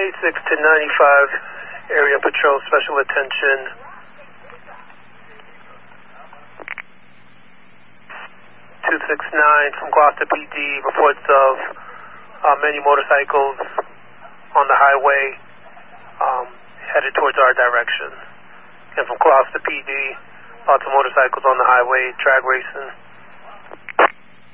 86 to 95, area patrol, special attention. 269 from Gloucester PD, reports of many motorcycles on the highway headed towards our direction. And from Gloucester PD, lots of motorcycles on the highway, drag racing.